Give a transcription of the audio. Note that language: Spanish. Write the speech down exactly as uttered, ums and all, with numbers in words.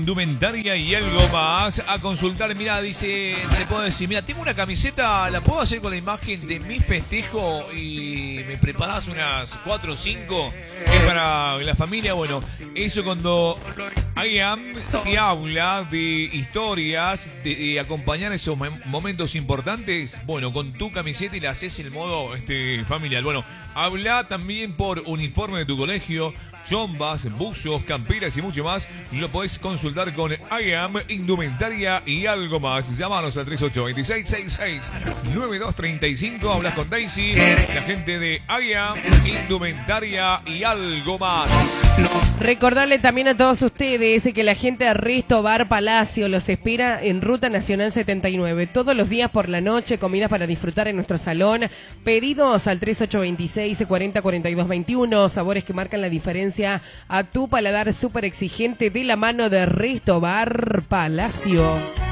Indumentaria y algo más. A consultar, mira, dice, te puedo decir, mira, tengo una camiseta, la puedo hacer con la imagen de mi festejo y me preparás unas cuatro o cinco, que es para la familia. Bueno, eso cuando I Am te habla de historias, de, de acompañar esos momentos importantes, bueno, con tu camiseta y la haces en modo este, familiar. Bueno, habla también por uniforme de tu colegio, chombas, buzos, camperas y mucho más. Lo podés consultar con I Am Indumentaria y algo más. Llámanos al tres ocho dos seis seis seis nueve dos tres cinco. Hablas con Daisy, la gente de I Am Indumentaria y algo más. Recordarle también a todos ustedes que la gente de Resto Bar Palacio los espera en Ruta Nacional setenta y nueve. Todos los días por la noche, comidas para disfrutar en nuestro salón. Pedidos al tres ocho dos seis cuarenta cuarenta y dos veintiuno. Sabores que marcan la diferencia a tu paladar súper exigente de la mano de Resto Bar Palacio.